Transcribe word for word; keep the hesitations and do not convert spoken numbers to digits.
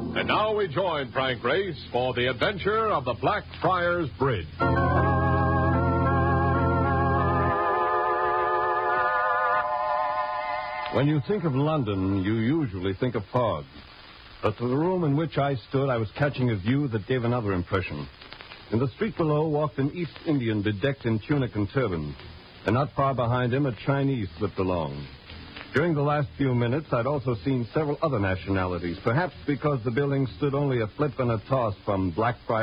And now we join Frank Grace for the adventure of the Blackfriars Bridge. When you think of London, you usually think of fog. But to the room in which I stood, I was catching a view that gave another impression. In the street below walked an East Indian bedecked in tunic and turban, and not far behind him a Chinese slipped along. During the last few minutes, I'd also seen several other nationalities, perhaps because the building stood only a flip and a toss from Blackfriars